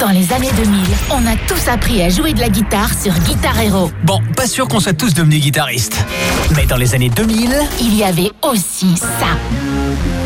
Dans les années 2000, on a tous appris à jouer de la guitare sur Guitar Hero. Bon, pas sûr qu'on soit tous devenus guitaristes. Mais dans les années 2000... il y avait aussi ça.